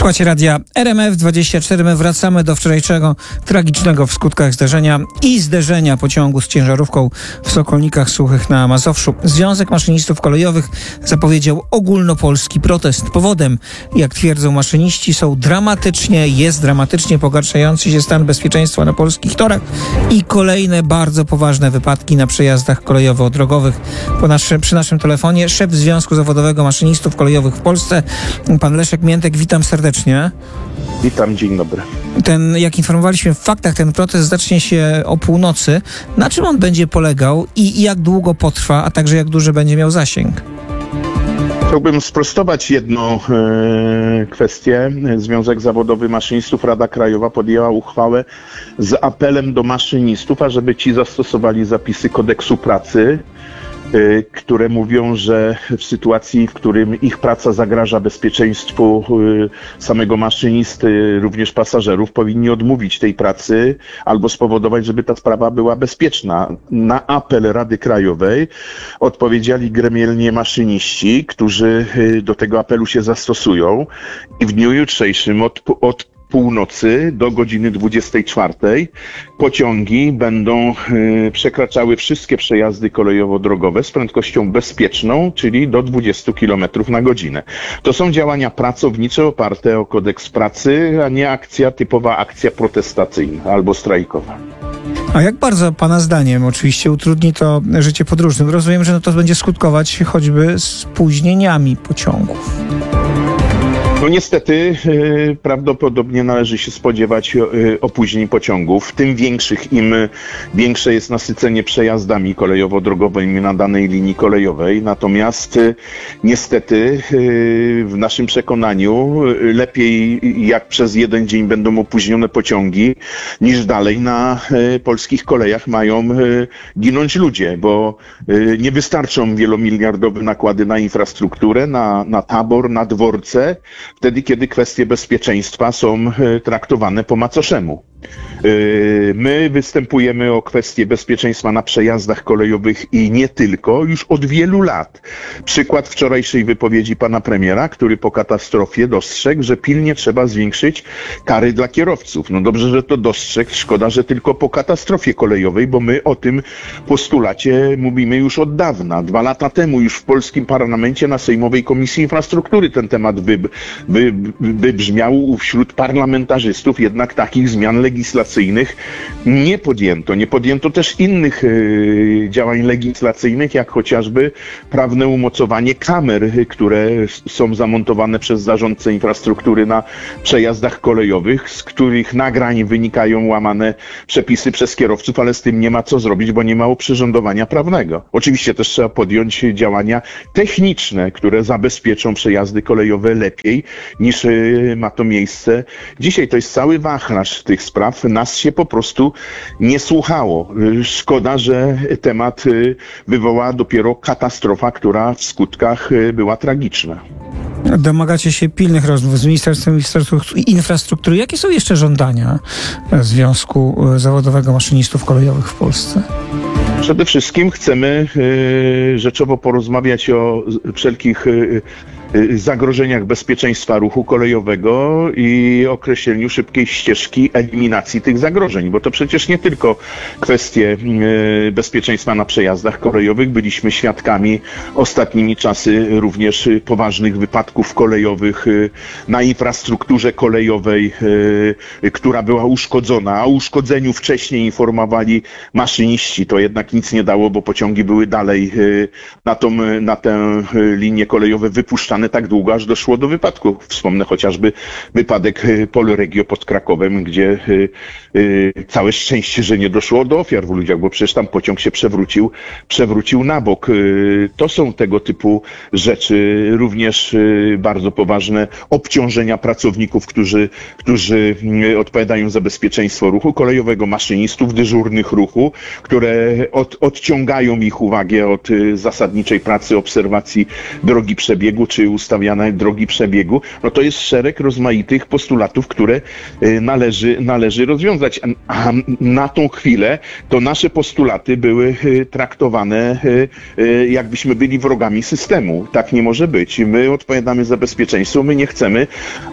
Słuchajcie radia RMF24. My wracamy do wczorajszego tragicznego w skutkach zderzenia pociągu z ciężarówką w Sokolnikach Suchych na Mazowszu. Związek Maszynistów Kolejowych zapowiedział ogólnopolski protest. Powodem, jak twierdzą maszyniści, jest dramatycznie pogarszający się stan bezpieczeństwa na polskich torach i kolejne bardzo poważne wypadki na przejazdach kolejowo-drogowych. Przy naszym telefonie szef Związku Zawodowego Maszynistów Kolejowych w Polsce, pan Leszek Miętek. Witam serdecznie. Witam, dzień dobry. Jak informowaliśmy w faktach, ten protest zacznie się o północy. Na czym on będzie polegał i jak długo potrwa, a także jak duży będzie miał zasięg? Chciałbym sprostować jedną kwestię. Związek Zawodowy Maszynistów, Rada Krajowa podjęła uchwałę z apelem do maszynistów, ażeby ci zastosowali zapisy kodeksu pracy, które mówią, że w sytuacji, w którym ich praca zagraża bezpieczeństwu samego maszynisty, również pasażerów, powinni odmówić tej pracy albo spowodować, żeby ta sprawa była bezpieczna. Na apel Rady Krajowej odpowiedzieli gremialnie maszyniści, którzy do tego apelu się zastosują i w dniu jutrzejszym od północy do godziny 24 pociągi będą przekraczały wszystkie przejazdy kolejowo-drogowe z prędkością bezpieczną, czyli do 20 km na godzinę. To są działania pracownicze oparte o kodeks pracy, a nie typowa akcja protestacyjna albo strajkowa. A jak bardzo pana zdaniem oczywiście utrudni to życie podróżnym? Rozumiem, że to będzie skutkować choćby spóźnieniami pociągów. No niestety prawdopodobnie należy się spodziewać opóźnień pociągów, tym większych, im większe jest nasycenie przejazdami kolejowo-drogowymi na danej linii kolejowej. Natomiast niestety w naszym przekonaniu lepiej jak przez jeden dzień będą opóźnione pociągi, niż dalej na polskich kolejach mają ginąć ludzie, bo nie wystarczą wielomiliardowe nakłady na infrastrukturę, na tabor, na dworce, wtedy, kiedy kwestie bezpieczeństwa są traktowane po macoszemu. My występujemy o kwestie bezpieczeństwa na przejazdach kolejowych i nie tylko, już od wielu lat. Przykład wczorajszej wypowiedzi pana premiera, który po katastrofie dostrzegł, że pilnie trzeba zwiększyć kary dla kierowców. No dobrze, że to dostrzegł, szkoda, że tylko po katastrofie kolejowej, bo my o tym postulacie mówimy już od dawna. 2 lata temu już w polskim parlamencie na Sejmowej Komisji Infrastruktury ten temat wybrzmiał wśród parlamentarzystów, jednak takich zmian legislacyjnych nie podjęto. Nie podjęto też innych działań legislacyjnych, jak chociażby prawne umocowanie kamer, które są zamontowane przez zarządcę infrastruktury na przejazdach kolejowych, z których nagrań wynikają łamane przepisy przez kierowców, ale z tym nie ma co zrobić, bo nie ma oprzyrządowania prawnego. Oczywiście też trzeba podjąć działania techniczne, które zabezpieczą przejazdy kolejowe lepiej niż ma to miejsce dzisiaj. To jest cały wachlarz tych spraw. Nas się po prostu nie słuchało. Szkoda, że temat wywołała dopiero katastrofa, która w skutkach była tragiczna. Domagacie się pilnych rozmów z Ministerstwem Infrastruktury. Jakie są jeszcze żądania Związku Zawodowego Maszynistów Kolejowych w Polsce? Przede wszystkim chcemy rzeczowo porozmawiać o wszelkich zagrożeniach bezpieczeństwa ruchu kolejowego i określeniu szybkiej ścieżki eliminacji tych zagrożeń, bo to przecież nie tylko kwestie bezpieczeństwa na przejazdach kolejowych. Byliśmy świadkami ostatnimi czasy również poważnych wypadków kolejowych na infrastrukturze kolejowej, która była uszkodzona, a o uszkodzeniu wcześniej informowali maszyniści. To jednak nic nie dało, bo pociągi były dalej na tę linię kolejową wypuszczane tak długo, aż doszło do wypadku. Wspomnę chociażby wypadek Polregio pod Krakowem, gdzie całe szczęście, że nie doszło do ofiar w ludziach, bo przecież tam pociąg się przewrócił na bok. To są tego typu rzeczy, również bardzo poważne obciążenia pracowników, którzy odpowiadają za bezpieczeństwo ruchu kolejowego, maszynistów dyżurnych ruchu, które odciągają ich uwagę od zasadniczej pracy, obserwacji drogi przebiegu, czy były ustawiane drogi przebiegu, no to jest szereg rozmaitych postulatów, które należy rozwiązać. A na tą chwilę to nasze postulaty były traktowane, jakbyśmy byli wrogami systemu. Tak nie może być. My odpowiadamy za bezpieczeństwo, my nie chcemy,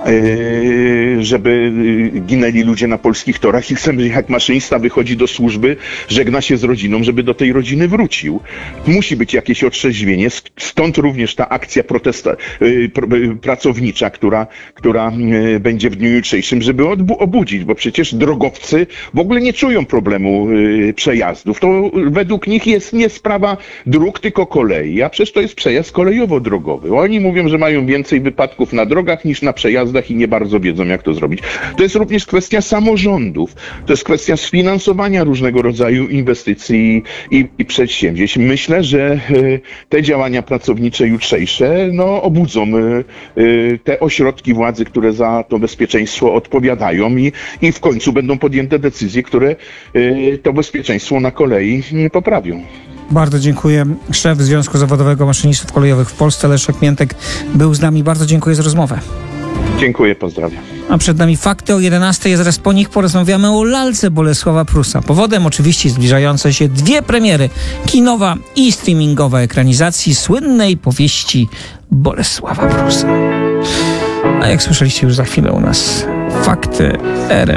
żeby ginęli ludzie na polskich torach i chcemy, jak maszynista wychodzi do służby, żegna się z rodziną, żeby do tej rodziny wrócił. Musi być jakieś otrzeźwienie, stąd również ta akcja pracownicza, która będzie w dniu jutrzejszym, żeby obudzić, bo przecież drogowcy w ogóle nie czują problemu przejazdów. To według nich jest nie sprawa dróg, tylko kolei, a przecież to jest przejazd kolejowo-drogowy. Oni mówią, że mają więcej wypadków na drogach niż na przejazdach i nie bardzo wiedzą, jak to zrobić. To jest również kwestia samorządów, to jest kwestia sfinansowania różnego rodzaju inwestycji i przedsięwzięć. Myślę, że te działania pracownicze jutrzejsze obudzą te ośrodki władzy, które za to bezpieczeństwo odpowiadają i w końcu będą podjęte decyzje, które to bezpieczeństwo na kolei poprawią. Bardzo dziękuję. Szef Związku Zawodowego Maszynistów Kolejowych w Polsce, Leszek Miętek, był z nami. Bardzo dziękuję za rozmowę. Dziękuję, pozdrawiam. A przed nami fakty o 11:00, zaraz po nich porozmawiamy o lalce Bolesława Prusa. Powodem oczywiście zbliżające się 2 premiery, kinowa i streamingowa ekranizacji słynnej powieści Bolesława Prusa. A jak słyszeliście, już za chwilę u nas fakty RMF.